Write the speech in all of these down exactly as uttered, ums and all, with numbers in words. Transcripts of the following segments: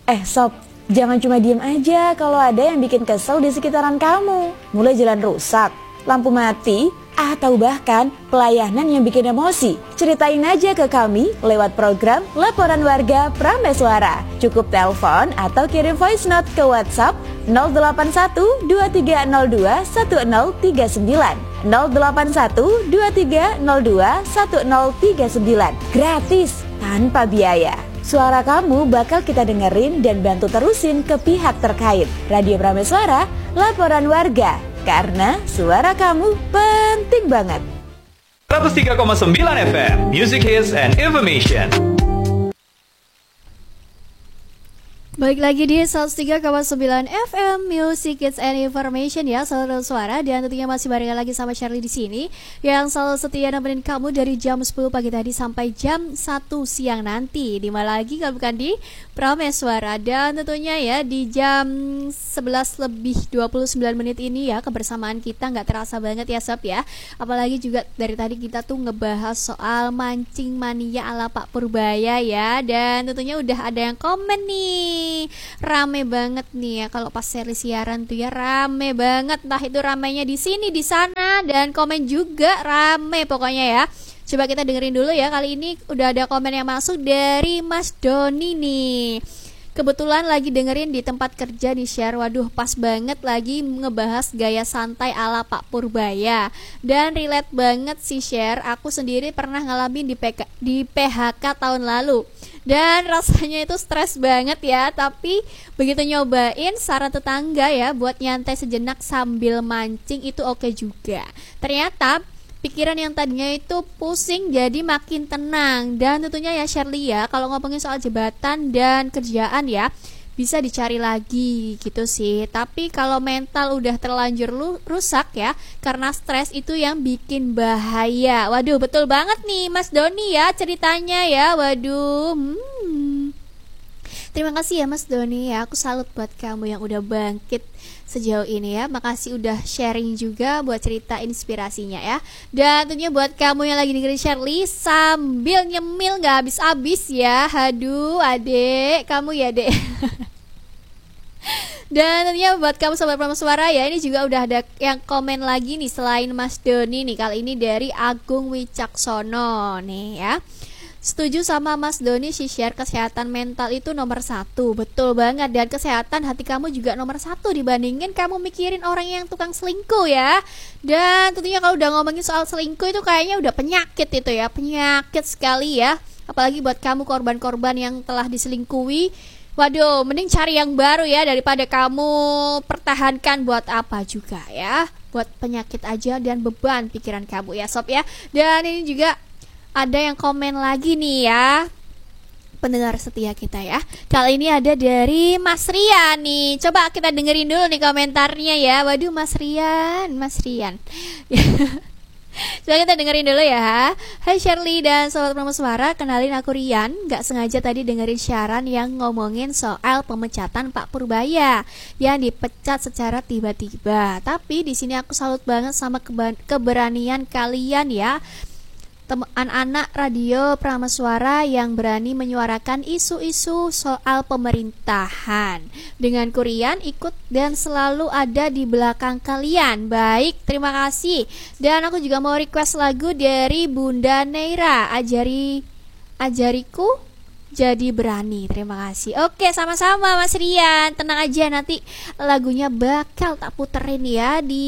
Eh sob, jangan cuma diem aja kalau ada yang bikin kesel di sekitaran kamu. Mulai jalan rusak, lampu mati, atau bahkan pelayanan yang bikin emosi. Ceritain aja ke kami lewat program Laporan Warga Prameswara. Cukup telepon atau kirim voice note ke WhatsApp nol delapan satu dua tiga nol dua satu nol tiga sembilan nol delapan satu dua tiga nol dua satu nol tiga sembilan. Gratis, tanpa biaya. Suara kamu bakal kita dengerin dan bantu terusin ke pihak terkait. Radio Prameswara, Laporan Warga. Karena suara kamu penting banget. seratus tiga koma sembilan F M, Music Hits and Information. Baik lagi di seratus tiga koma sembilan F M Music Hits and Information ya, saudara suara, dan tentunya masih barengan lagi sama Shirley di sini yang selalu setia nemenin kamu dari jam sepuluh pagi tadi sampai jam satu siang nanti. Di mana lagi kalau bukan di Prameswara, dan tentunya ya di jam sebelas lebih dua puluh sembilan menit ini ya kebersamaan kita nggak terasa banget ya sob ya. Apalagi juga dari tadi kita tuh ngebahas soal mancing mania ala Pak Purbaya ya, dan tentunya udah ada yang komen nih. Rame banget nih ya kalau pas seri siaran tuh ya, rame banget, entah itu ramenya di sini di sana, dan komen juga rame pokoknya ya. Coba kita dengerin dulu ya, kali ini udah ada komen yang masuk dari Mas Doni nih. Kebetulan lagi dengerin di tempat kerja di share. Waduh, pas banget lagi ngebahas gaya santai ala Pak Purbaya. Dan relate banget sih share. Aku sendiri pernah ngalamin di, P K, di P H K tahun lalu. Dan rasanya itu stres banget ya. Tapi begitu nyobain saran tetangga ya buat nyantai sejenak sambil mancing, itu oke juga. Ternyata pikiran yang tadinya itu pusing jadi makin tenang. Dan tentunya ya Shirley ya, kalau ngomongin soal jabatan dan kerjaan ya, bisa dicari lagi gitu sih. Tapi kalau mental udah terlanjur lu, rusak ya karena stres, itu yang bikin bahaya. Waduh, betul banget nih Mas Doni ya ceritanya ya. Waduh, hmm. Terima kasih ya Mas Doni ya, aku salut buat kamu yang udah bangkit sejauh ini ya. Makasih udah sharing juga buat cerita inspirasinya ya. Dan tentunya buat kamu yang lagi dengerin Shirley sambil nyemil gak habis-habis ya. Aduh adek, kamu ya dek. Dan tentunya buat kamu sobat Prameswara ya, ini juga udah ada yang komen lagi nih selain Mas Doni nih. Kali ini dari Agung Wicaksono nih ya. Setuju sama Mas Doni sih share, kesehatan mental itu nomor satu. Betul banget, dan kesehatan hati kamu juga nomor satu dibandingin kamu mikirin orang yang tukang selingkuh ya. Dan tentunya kalau udah ngomongin soal selingkuh itu kayaknya udah penyakit itu ya, penyakit sekali ya. Apalagi buat kamu korban-korban yang telah diselingkuhi, waduh, mending cari yang baru ya daripada kamu pertahankan. Buat apa juga ya, buat penyakit aja dan beban pikiran kamu ya sob ya. Dan ini juga ada yang komen lagi nih ya, pendengar setia kita ya. Kali ini ada dari Mas Rian nih. Coba kita dengerin dulu nih komentarnya ya. Waduh Mas Rian, Mas Rian. Coba kita dengerin dulu ya. Hai Shirley dan sobat Prameswara, kenalin aku Rian. Gak sengaja tadi dengerin siaran yang ngomongin soal pemecatan Pak Purbaya yang dipecat secara tiba-tiba. Tapi di sini aku salut banget sama keba- keberanian kalian ya, anak-anak radio Prameswara yang berani menyuarakan isu-isu soal pemerintahan. Dengan Kurian ikut dan selalu ada di belakang kalian. Baik, terima kasih. Dan aku juga mau request lagu dari Bunda Neira, Ajari Ajariku Jadi Berani. Terima kasih. Oke, sama-sama Mas Rian. Tenang aja, nanti lagunya bakal tak puterin ya di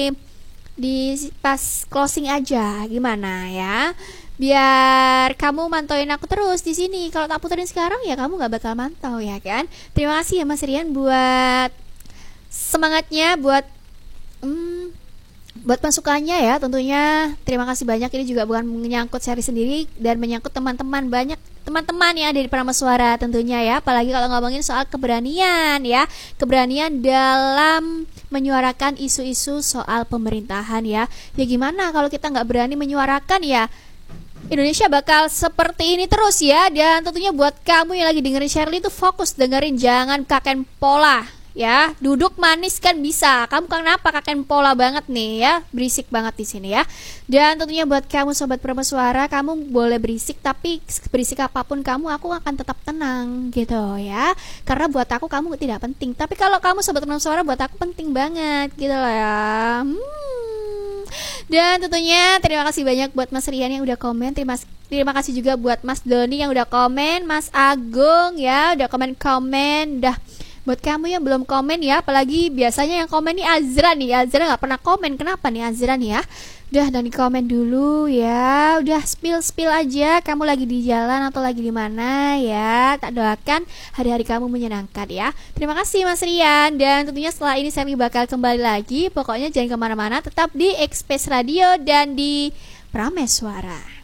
di pas closing aja, gimana ya, biar kamu mantauin aku terus di sini. Kalau tak puterin sekarang ya kamu nggak bakal mantau ya kan. Terima kasih ya Mas Rian buat semangatnya, buat hmm, buat masukannya ya tentunya. Terima kasih banyak. Ini juga bukan menyangkut seri sendiri dan menyangkut teman-teman, banyak teman-teman ya dari Prameswara tentunya ya. Apalagi kalau ngomongin soal keberanian ya, keberanian dalam menyuarakan isu-isu soal pemerintahan ya. Ya gimana kalau kita nggak berani menyuarakan ya, Indonesia bakal seperti ini terus ya. Dan tentunya buat kamu yang lagi dengerin Shirley itu fokus dengerin, jangan kaken pola ya. Duduk manis kan bisa. Kamu kenapa kakek pola banget nih ya? Berisik banget di sini ya. Dan tentunya buat kamu sobat Prameswara, kamu boleh berisik tapi berisik apapun kamu, aku akan tetap tenang gitu ya. Karena buat aku kamu tidak penting. Tapi kalau kamu sobat Prameswara buat aku penting banget gitu loh ya. Hmm. Dan tentunya terima kasih banyak buat Mas Rian yang udah komen. Terima terima kasih juga buat Mas Doni yang udah komen, Mas Agung ya udah komen-komen. Dah buat kamu yang belum komen ya, apalagi biasanya yang komen nih Azra nih. Azra nggak pernah komen. Kenapa nih Azra nih ya? Udah dan di komen dulu ya. Udah spill-spill aja kamu lagi di jalan atau lagi di mana ya. Tak doakan hari-hari kamu menyenangkan ya. Terima kasih Mas Rian. Dan tentunya setelah ini saya bakal kembali lagi. Pokoknya jangan kemana-mana, tetap di Express Radio dan di Prameswara.